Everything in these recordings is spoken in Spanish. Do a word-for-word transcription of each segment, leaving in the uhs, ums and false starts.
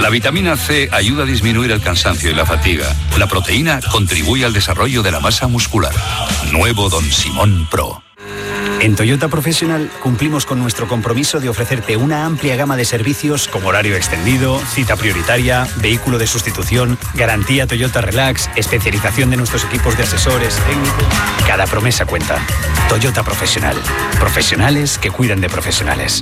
La vitamina C ayuda a disminuir el cansancio y la fatiga. La proteína contribuye al desarrollo de la masa muscular. Nuevo Don Simón Pro. En Toyota Professional cumplimos con nuestro compromiso de ofrecerte una amplia gama de servicios como horario extendido, cita prioritaria, vehículo de sustitución, garantía Toyota Relax, especialización de nuestros equipos de asesores técnicos. Cada promesa cuenta. Toyota Professional. Profesionales que cuidan de profesionales.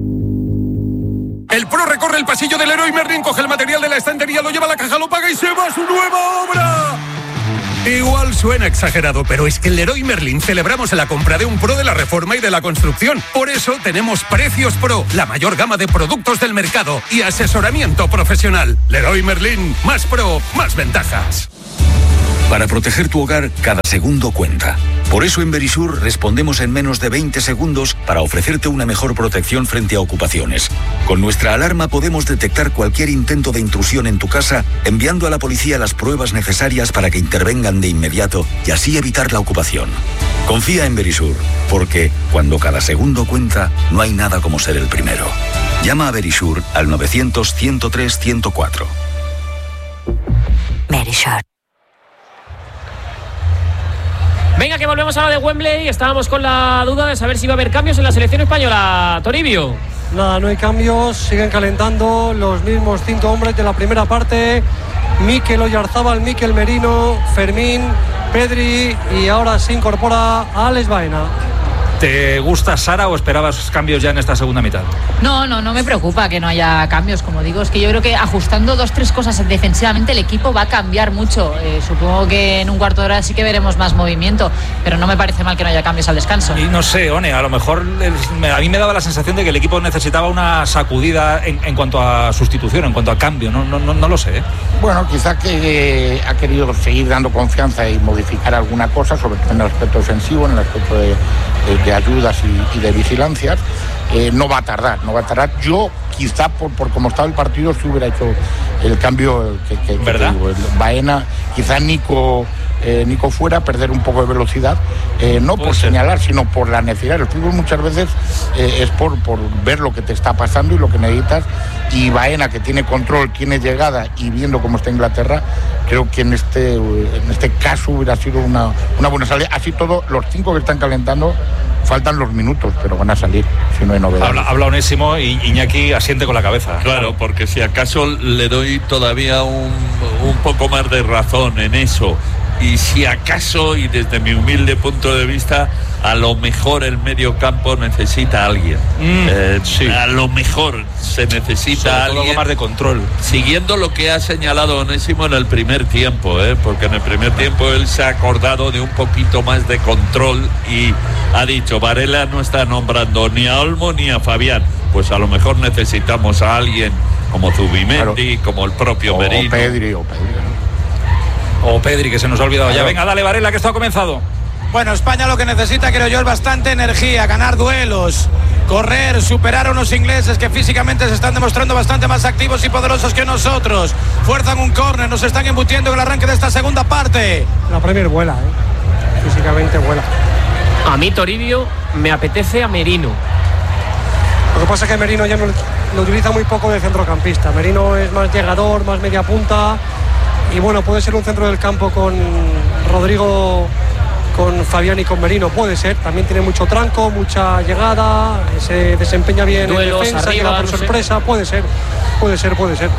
El Pro recorre el pasillo del Leroy Merlin, coge el material de la estantería, lo lleva a la caja, lo paga y se va a su nueva obra. Igual suena exagerado, pero es que en Leroy Merlin celebramos la compra de un Pro de la reforma y de la construcción. Por eso tenemos Precios Pro, la mayor gama de productos del mercado y asesoramiento profesional. Leroy Merlin, más Pro, más ventajas. Para proteger tu hogar, cada segundo cuenta. Por eso en Verisur respondemos en menos de veinte segundos para ofrecerte una mejor protección frente a ocupaciones. Con nuestra alarma podemos detectar cualquier intento de intrusión en tu casa, enviando a la policía las pruebas necesarias para que intervengan de inmediato y así evitar la ocupación. Confía en Verisur, porque cuando cada segundo cuenta, no hay nada como ser el primero. Llama a Verisur al novecientos, ciento tres, ciento cuatro. Verisur. Venga, que volvemos a la de Wembley. Estábamos con la duda de saber si va a haber cambios en la selección española. Toribio. Nada, no hay cambios. Siguen calentando los mismos cinco hombres de la primera parte. Mikel Oyarzábal, Mikel Merino, Fermín, Pedri y ahora se incorpora Alex Baena. ¿Te gusta, Sara, o esperabas cambios ya en esta segunda mitad? No, no, no me preocupa que no haya cambios, como digo, es que yo creo que ajustando dos, tres cosas defensivamente el equipo va a cambiar mucho. Eh, supongo que en un cuarto de hora sí que veremos más movimiento, pero no me parece mal que no haya cambios al descanso. Y no sé, One, a lo mejor a mí me daba la sensación de que el equipo necesitaba una sacudida en, en cuanto a sustitución, en cuanto a cambio, no, no, no, no lo sé. ¿eh? Bueno, quizá que eh, ha querido seguir dando confianza y modificar alguna cosa, sobre todo en el aspecto ofensivo, en el aspecto de, de, de ayudas y, y de vigilancias. Eh, no va a tardar, no va a tardar. Yo quizá por, por cómo estaba el partido si hubiera hecho el cambio que, que, que ¿verdad? Digo, el Baena, quizá Nico eh, Nico fuera, perder un poco de velocidad, eh, no por ser. señalar, sino por la necesidad. El fútbol muchas veces eh, es por, por ver lo que te está pasando y lo que necesitas, y Baena, que tiene control, tiene llegada, y viendo cómo está Inglaterra, creo que en este, en este caso hubiera sido una, una buena salida. Así todo, los cinco que están calentando, faltan los minutos, pero van a salir, si no hay novedad. Habla, habla Onésimo y Iñaki asiente con la cabeza. Claro, porque si acaso le doy todavía un, un poco más de razón en eso. Y si acaso, y desde mi humilde punto de vista, a lo mejor el medio campo necesita a alguien. Mm, eh, sí. A lo mejor se necesita Sobre a alguien. Algo más de control. Siguiendo lo que ha señalado Onésimo en el primer tiempo, ¿eh? Porque en el primer tiempo él se ha acordado de un poquito más de control y ha dicho, Varela no está nombrando ni a Olmo ni a Fabián. Pues a lo mejor necesitamos a alguien como Zubimendi, claro, como el propio o Merino. Pedri, o Pedri, ¿no? O Pedri, que se nos ha olvidado claro. ya. Venga, dale, Varela, que esto ha comenzado. Bueno, España lo que necesita, creo yo, es bastante energía, ganar duelos, correr, superar a unos ingleses que físicamente se están demostrando bastante más activos y poderosos que nosotros. Fuerzan un córner, nos están embutiendo en el arranque de esta segunda parte. La Premier vuela, ¿eh? Físicamente vuela. A mí, Toribio, me apetece a Merino. Lo que pasa es que Merino ya no lo utiliza muy poco de centrocampista. Merino es más llegador, más media punta, y bueno, puede ser un centro del campo con Rodrigo, con Fabián y con Merino, puede ser. También tiene mucho tranco, mucha llegada, se desempeña bien duelos, en defensa, arriba, llega por no sorpresa, sé. puede ser, puede ser, puede ser.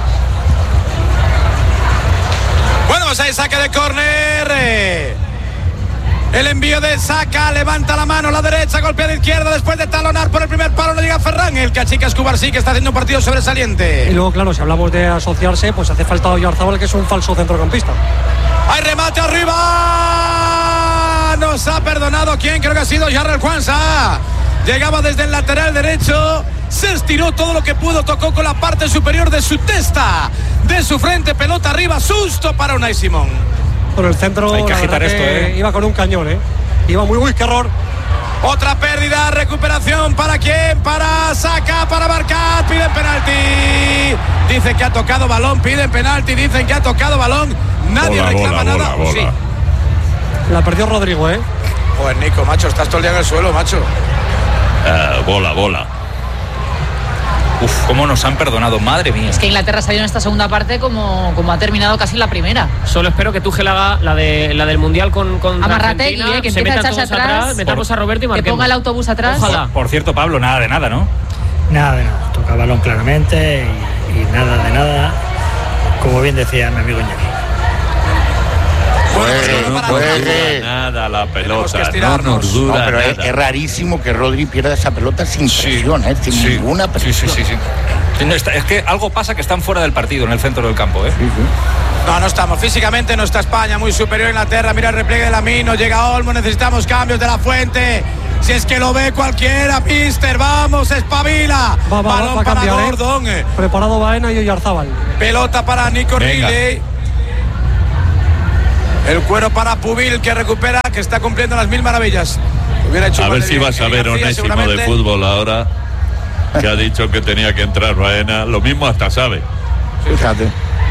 Bueno, pues ahí saque de córner. Eh. El envío de Saka, levanta la mano, la derecha, golpea de izquierda, después de talonar por el primer palo, no llega Ferran. El cachica Escobar sí que está haciendo un partido sobresaliente. Y luego, claro, si hablamos de asociarse, pues hace falta Oyarzábal, que es un falso centrocampista. ¡Hay remate arriba! Nos ha perdonado, ¿quién? Creo que ha sido Jarrell Kwanza. Llegaba desde el lateral derecho, se estiró todo lo que pudo, tocó con la parte superior de su testa, de su frente, pelota arriba, susto para Unai Simón. Por el centro, hay que agitar esto, ¿eh? Iba con un cañón, ¿eh? Iba muy, uy, qué error. Otra pérdida, recuperación, ¿para quién? Para Saka, para Barcat, piden penalti. Dicen que ha tocado balón, piden penalti, dicen que ha tocado balón. Nadie bola, reclama bola, nada. Bola, sí. bola. La perdió Rodrigo, ¿eh? Pues Nico, macho, estás todo el día en el suelo, macho. Uh, bola, bola. Uf, cómo nos han perdonado, madre mía. Es que Inglaterra salió en esta segunda parte como, como ha terminado casi la primera. Solo espero que Tuchel haga la, de, la del Mundial con, con Amarrategui, Argentina, eh, que se empieza a metan echarse todos atrás, atrás, metamos por, a Roberto y que marquemos. ponga el autobús atrás. Ojalá. Por cierto, Pablo, nada de nada, ¿no? Nada de nada, toca balón claramente y, y nada de nada, como bien decía mi amigo Iñaki. Juegue, no juegue. Nada la pelota, no estirarnos. nos dura No, pero es, nada. es rarísimo que Rodri pierda esa pelota sin Sí. presión, ¿eh? sin Sí. ninguna presión. Sí, sí, sí, sí. No, está- es que algo pasa que están fuera del partido, en el centro del campo, ¿eh? Sí, sí. No, no estamos. Físicamente no está España, muy superior a Inglaterra. Mira el repliegue de Lamine, no llega Olmo, necesitamos cambios de la Fuente. Si es que lo ve cualquiera, mister, vamos, espabila. Va, va, va, Balón va a para cambiar, ¿eh? Gordon. eh. Preparado Baena y Oyarzábal. Pelota para Nico Venga. Riley. El cuero para Pubil, que recupera, que está cumpliendo las mil maravillas. Hubiera hecho A igual ver de si bien vas a que ver García, Onésimo de seguramente. fútbol ahora, que ha dicho que tenía que entrar Baena. Lo mismo hasta sabe. Fíjate.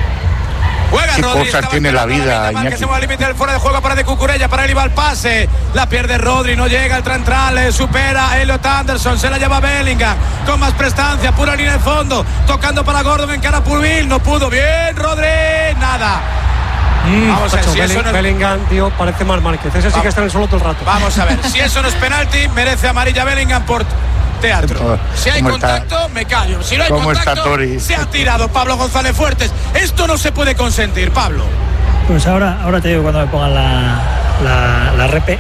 Juega Qué Rodri, cosas estaba tiene la esperando vida, Lamine Yamal, que Iñaki. se mueve al límite del fuera de juego para de Cucurella, para él iba el pase, la pierde Rodri, no llega el central, eh, supera a Elliot Anderson, se la lleva Bellingham, con más prestancia, pura línea de fondo, tocando para Gordon en cara a Pulvil, no pudo, bien Rodri, nada. Vamos a ver, Macho, si eso Belling- no es- Bellingham, tío, parece Marc Márquez. Ese sí que está en el suelo todo el rato. Vamos a ver, si eso no es penalti, merece amarilla Bellingham por teatro. Si hay ¿Cómo está? contacto, me callo. Si no hay ¿Cómo está contacto, Tori? se ha tirado Pablo González Fuertes. Esto no se puede consentir, Pablo. Pues ahora, ahora te digo cuando me pongan la, la, la repe,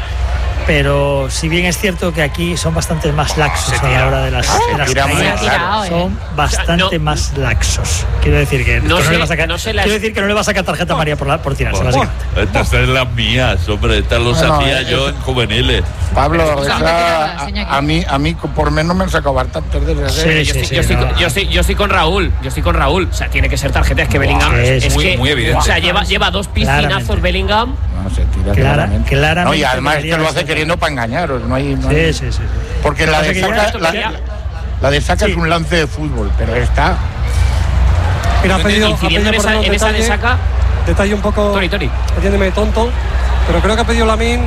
pero si bien es cierto que aquí son bastante más laxos a la hora de las, de las tira muy caídas, claro. son bastante O sea, no- más laxos. Quiero decir que No no, sé, le va a sacar, no sé las- quiero decir que no le va a sacar tarjeta amarilla por, la- por tirarse, Bueno, básicamente. estas son las mías, hombre. Estas los No, no, hacía es- yo en juveniles. Pablo, Pero, esa- esa- a, a mí, a mí por menos me han sacado bastantes de esas. Sí, ¿eh? Yo, sí, estoy, sí, yo, estoy, no. yo, estoy, yo estoy con Raúl, yo estoy con Raúl. O sea, tiene que ser tarjeta. Es que Bellingham sí, es, sí. es Muy- que, muy evidente. O sea, lleva, lleva dos piscinazos Claramente. Bellingham. No, se tira Clara- claramente. claramente No, y además es que debería lo hace ser. queriendo para engañaros. No hay, no hay- Sí, sí, sí, sí. Porque Lo la que de pasa que saca, ya- la, ya- la de saca Sí. es un lance de fútbol, pero esta. Mira, ha pedido, ha Incidiendo pedido en esa, perdón, en esa de detalle, saca. detalle un poco, Tori, Tori. entiéndeme, tonto, pero creo que ha pedido Lamine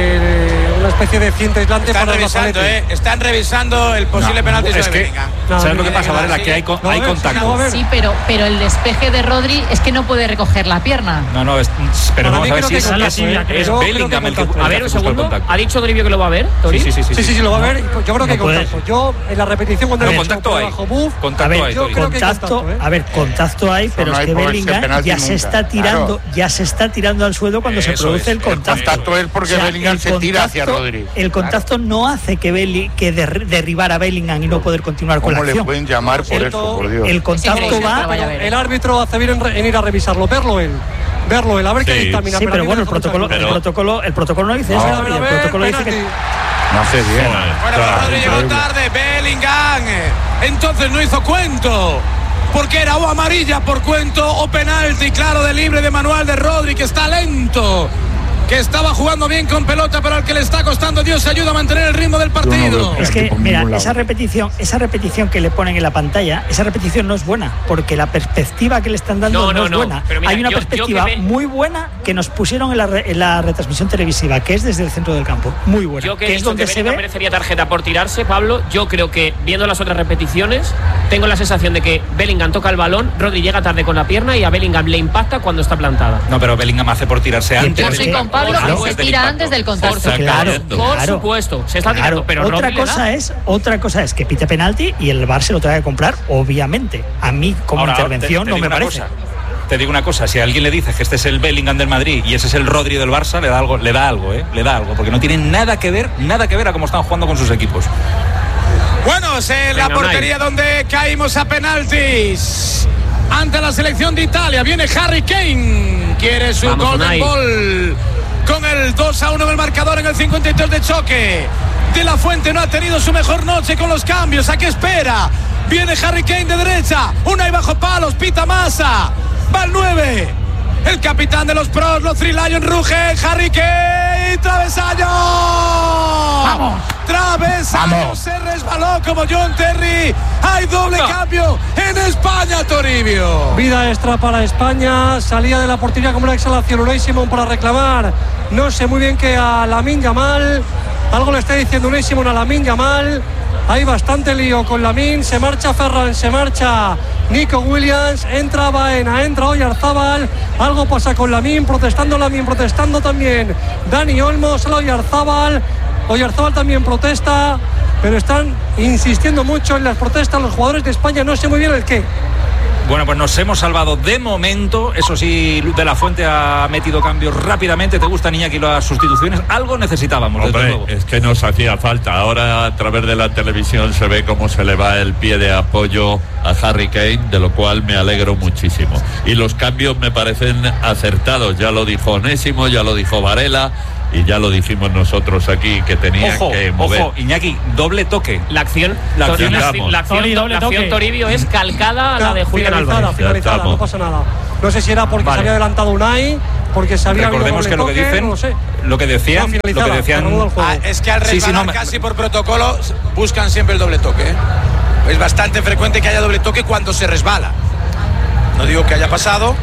eh, una especie de cinta aislante Están para el revisando, Brazalete. ¿eh? Están revisando el posible No, penalti Es sobre que, Bellingham. No, ¿sabes lo no, que pasa, no, Varela? sí. Que hay, con- No, hay a ver, sí, contacto. no, a ver. Sí, pero, pero el despeje de Rodri es que no puede recoger la pierna. No, no, es, pero Para vamos mí a ver creo si que es, contacto, es, ¿eh? es Yo creo que Bellingham el que, contacto. el A que ver, un busca el segundo. contacto. ¿Ha dicho Drivio que lo va a ver, Tori? Sí, sí, sí, Sí, sí, sí, lo va a ver. y Yo creo que hay No puede. contacto. Yo, en la repetición, cuando No, he hecho contacto por hay. debajo, buf, A Contacto ver, hay, yo Tori. creo que hay contacto, contacto, ¿eh? a ver, contacto hay, pero no es hay que por ese Bellingham penalti ya se nunca. está tirando, Claro. ya se está tirando al suelo cuando se Eso produce es, el el contacto. contacto es porque Bellingham el se tira hacia contacto- Rodri. El contacto no hace que, Belli, que der- derribar a Bellingham y no poder continuar con la ¿Cómo le acción. pueden llamar por El- eso, por Dios? El contacto increíble, va. pero vaya a ver. el árbitro hace bien en, re- en ir a revisarlo, verlo él. Verlo él, a ver qué Sí. dictamina. Sí, a pero mí bueno, me el deja mucha protocolo, duda. el Pero- protocolo, el protocolo no dice A eso. ver, a ver, a El ver, protocolo dice que penalti. No hace bien. Bueno, Claro, Rodri llegó increíble. tarde, Bellingham. eh, Entonces no hizo cuento. Porque era o amarilla por cuento o penalti, claro, de libre de manual de Rodri, que está lento. Que estaba jugando bien con pelota, pero al que le está costando, Dios ayuda a mantener el ritmo del partido. Es que, por mira, ningún lado. esa repetición, esa repetición que le ponen en la pantalla, esa repetición no es buena, porque la perspectiva que le están dando No, no, no, es no, buena. pero mira, Hay una yo- yo perspectiva que ve- muy buena que nos pusieron en la, re- en la retransmisión televisiva, que es desde el centro del campo. Muy buena. Yo que, que he es dicho donde que se Bellingham ve. merecería tarjeta por tirarse, Pablo. Yo creo que viendo las otras repeticiones, tengo la sensación de que Bellingham toca el balón, Rodri llega tarde con la pierna y a Bellingham le impacta cuando está plantada. No, pero Bellingham hace por tirarse antes. Yo Pero soy es que- con Pablo, claro, que se antes del tira impacto. antes del Por, contacto. Está Claro, cayendo. por claro. supuesto, se está tirando, Claro, pero otra Rodri le da. cosa es otra cosa es que pite penalti y el V A R se lo tenga que comprar, obviamente. A mí como Ahora, intervención te- te no digo me una parece. cosa. Te digo una cosa, si a alguien le dices que este es el Bellingham del Madrid y ese es el Rodri del Barça, le da algo, le da algo, ¿eh? Le da algo, porque no tiene nada que ver, nada que ver a cómo están jugando con sus equipos. Bueno, es en la Venga, portería donde caímos a penaltis. Ante la selección de Italia viene Harry Kane. Quiere su Vamos, golden Unai. ball. Con el dos a uno en el marcador en el cincuenta y tres de choque. De la Fuente no ha tenido su mejor noche con los cambios. ¿A qué espera? Viene Harry Kane de derecha. Unai bajo palos. Pita Massa. Va el nueve. El capitán de los pros, los Three Lions rugen. Harry Kane. Travesaño. ¡Vamos! Travesaño. Vamos. Se resbaló como John Terry. Hay doble cambio en España, Toribio. Vida extra para España. Salía de la portería como una exhalación Unai Simón para reclamar. No sé muy bien que a Lamine Yamal. Algo le está diciendo Unai Simón a Lamine Yamal. hay bastante lío con Lamine, se marcha Ferran, se marcha Nico Williams, entra Baena, entra Oyarzábal, algo pasa con Lamine, protestando Lamine, protestando también Dani Olmo, sale Oyarzábal, Oyarzábal también protesta, pero están insistiendo mucho en las protestas los jugadores de España, no sé muy bien el qué. Bueno, pues nos hemos salvado de momento. Eso sí, Luz de la Fuente ha metido cambios rápidamente. ¿Te gustan, Iñaki, las sustituciones? Algo necesitábamos, Hombre, desde luego. es que nos hacía falta. Ahora a través de la televisión se ve cómo se le va el pie de apoyo a Harry Kane, de lo cual me alegro muchísimo. Y los cambios me parecen acertados. Ya lo dijo Onésimo, ya lo dijo Varela. Y ya lo dijimos nosotros aquí que tenían ojo, que mover. Ojo, Iñaki, doble toque. La acción, la acción, la, la acción, la acción Toribio es calcada a la de Julián Álvarez. Finalizada, no pasa nada. No sé si era porque vale. se había adelantado Unai, porque se había Recordemos que lo que dicen, no sé. lo que decían, no, lo que decían ah, es que al resbalar sí, sí, no, casi por protocolo buscan siempre el doble toque. ¿eh? Es bastante frecuente que haya doble toque cuando se resbala. No digo que haya pasado.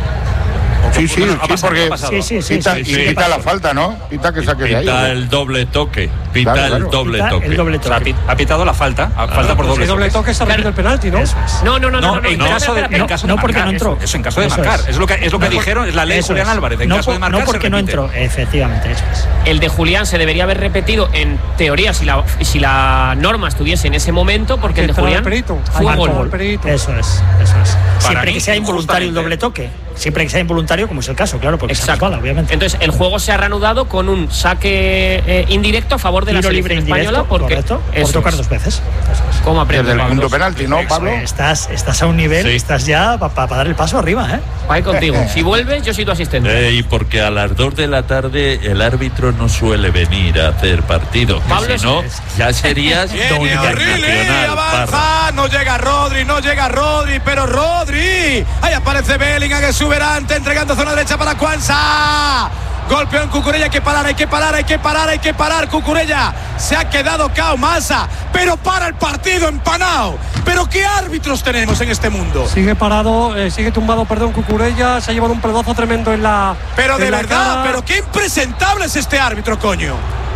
Sí, sí, bueno, sí, pasado, porque sí, sí, sí, pita, sí, sí, pita sí. la falta, ¿no? Pita que saque de ahí. Pita el doble toque, pita claro, claro. el doble pita toque. El doble toque. O sea, ha pitado la falta, ah, falta por doble toque. El doble toque se ha repetido el penalti, ¿no? Eso es. No, no, no, no, no, en no, caso de, en caso de no, porque marcar, no entró. Eso, eso en caso de eso marcar. Es, es lo que, es lo que dijeron, es la ley de Julián Álvarez. En no, caso de marcar, no porque no entró, efectivamente, eso es. El de Julián se debería haber repetido en teoría si la, si la norma estuviese en ese momento, porque el de Julián fue gol. Eso es, eso es. Siempre que sea involuntario el doble toque. Siempre que sea involuntario, como es el caso, claro, porque se resbala, obviamente. Entonces, el juego se ha reanudado con un saque eh, indirecto a favor de Tiro la selección libre española, porque correcto, por tocar dos veces. ¿Cómo aprendes? Desde el punto penalti, ¿no, Pablo? Estás, estás a un nivel, sí. estás ya para pa, pa dar el paso arriba, ¿eh? Ahí contigo. Si vuelves, yo soy tu asistente. Eh, y porque a las dos de la tarde el árbitro no suele venir a hacer partido. Pablo, si no, ya serías internacional. Avanza, no llega Rodri, no llega Rodri, pero Rodri. Ahí aparece Bellingham, que sube ante, entregando zona derecha para Cuanza. Golpeó en Cucurella, hay que parar, hay que parar, hay que parar, hay que parar. Cucurella se ha quedado cao Massa, pero para el partido empanado. Pero qué árbitros tenemos en este mundo. Sigue parado, eh, sigue tumbado, perdón, Cucurella, se ha llevado un pedazo tremendo en la. Pero en de la verdad, cara. pero qué impresentable es este árbitro, coño.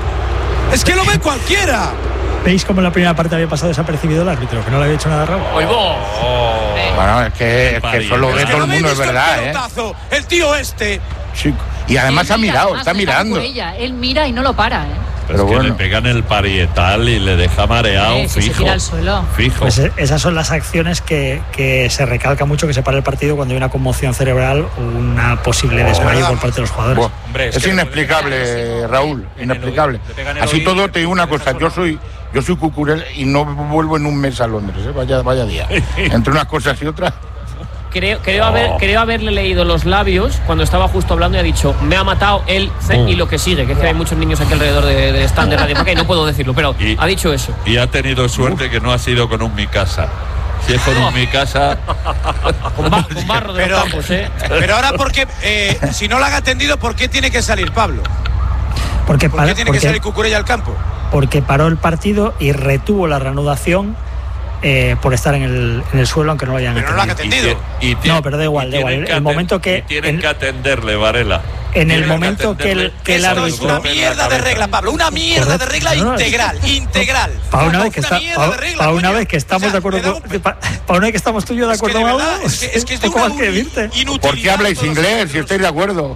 Es que lo ve cualquiera. ¿Veis cómo en la primera parte había pasado desapercibido el árbitro? Que no le había hecho nada raro. ¡Oigo! Oh. Bueno, es que, es que eso lo ve todo el mundo, es verdad, el pelotazo, ¿eh? El tío este. Sí, y además ha mirado, está mirando. Ella. Él mira y no lo para, ¿eh? Pero es que bueno. le pegan el parietal y le deja mareado, eh, fijo. Se tira al suelo. Fijo. Pues esas son las acciones que, que se recalca mucho, que se para el partido cuando hay una conmoción cerebral o una posible desmayo oh, por parte de los jugadores. Bueno, Hombre, es, es inexplicable, Raúl, inexplicable. Así todo te digo una cosa, yo soy yo soy Cucurella y no vuelvo en un mes a Londres, ¿eh? vaya, vaya día. Entre unas cosas y otras. Creo, creo, haber, creo haberle leído los labios cuando estaba justo hablando y ha dicho me ha matado él oh. y lo que sigue, que es que hay muchos niños aquí alrededor de, de stand de Radio Paca y no puedo decirlo, pero y, ha dicho eso. Y ha tenido suerte que no ha sido con un mi casa. Si es con un mi casa con, bar, con barro de pero, los campos, ¿eh? Pero ahora porque eh, si no lo han atendido, ¿por qué tiene que salir Pablo? Porque ¿Por para, qué tiene porque, que salir Cucurella al campo? Porque paró el partido y retuvo la reanudación. Eh, por estar en el, en el suelo, aunque no lo hayan pero atendido. no lo han atendido. Y, y, y no, pero da igual, da igual. El, el momento que. Y tienen en, que atenderle, Varela. En el momento que el, que el árbitro. Es una mierda de regla, Pablo. Una mierda de regla no, no, integral. No, integral. Para una vez que está, pa, regla, pa una vez que estamos o sea, de acuerdo. Un... Para pa una vez que estamos tú y yo de acuerdo, es que de verdad, es que, es que es de poco más que decirte. ¿Por qué habláis inglés si estáis de acuerdo?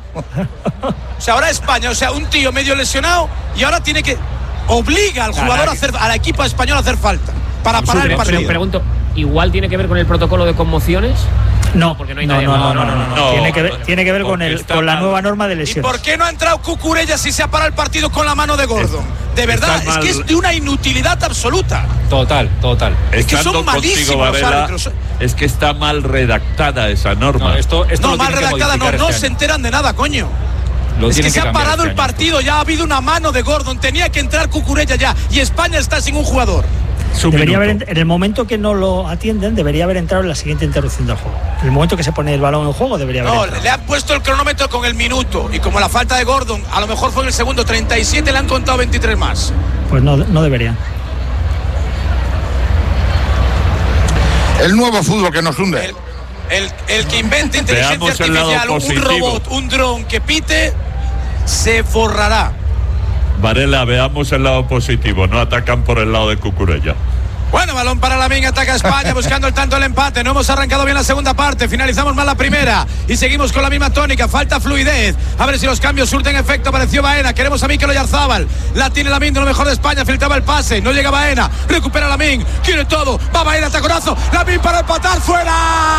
O sea, ahora España, o sea, un tío medio lesionado y ahora tiene que. Obliga al jugador a hacer, al equipo español a hacer falta. Para parar pero, el partido. Pero pregunto, ¿igual tiene que ver con el protocolo de conmociones? No, porque no hay no, nadie no, no, no, no, no, no, no. Tiene que ver, tiene que ver con, el, con la nueva norma de lesiones. ¿Y por qué no ha entrado Cucurella si se ha parado el partido con la mano de Gordon? De verdad, es que es de una inutilidad absoluta. Total, total. Es que son malísimos los árbitros. Es que está mal redactada esa norma. No, esto, esto no mal redactada, no, no se enteran de nada, coño. Lo es que, que se ha parado el partido, ya ha habido una mano de Gordon, tenía que entrar Cucurella ya y España está sin un jugador. Debería haber, en el momento que no lo atienden, debería haber entrado en la siguiente interrupción del juego. En el momento que se pone el balón en juego, debería haber No, entrado. Le han puesto el cronómetro con el minuto y como la falta de Gordon, a lo mejor fue en el segundo treinta y siete, le han contado veintitrés más. Pues no, no deberían. El nuevo fútbol que nos hunde. El, el, el que invente inteligencia artificial, un robot, un dron que pite, se forrará. Varela, veamos el lado positivo, no atacan por el lado de Cucurella. Bueno, balón para Lamine, ataca España buscando el tanto del empate. No hemos arrancado bien la segunda parte, finalizamos mal la primera y seguimos con la misma tónica. Falta fluidez, a ver si los cambios surten efecto. Apareció Baena, queremos a Mikel Oyarzabal. La tiene Lamine, de lo mejor de España. Filtraba el pase, no llega Baena, recupera Lamine, quiere todo, va Baena, taconazo, Lamine para empatar, fuera.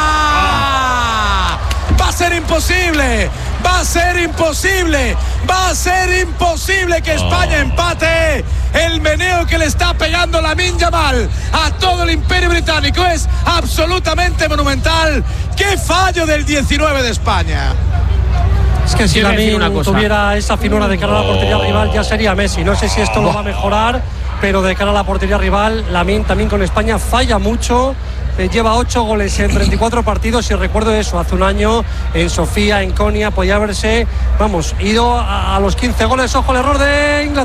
Va a ser imposible, va a ser imposible, va a ser imposible que España empate. El meneo que le está pegando Lamine Yamal a todo el Imperio Británico es absolutamente monumental. ¡Qué fallo del diecinueve de España! Es que si Lamine tuviera esa finura de cara a la portería rival ya sería Messi. No sé si esto lo va a mejorar, pero de cara a la portería rival, Lamine también con España falla mucho. Eh, lleva ocho goles en treinta y cuatro partidos y recuerdo eso, hace un año en Sofía, en Konya, podía haberse, vamos, ido a, a los quince goles. Ojo el error de Inglaterra.